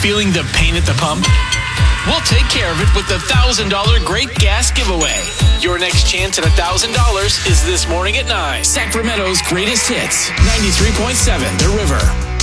Feeling the pain at the pump? We'll take care of it with the $1,000 Great Gas Giveaway. Your next chance at $1,000 is this morning at 9. Sacramento's greatest hits, 93.7 The River.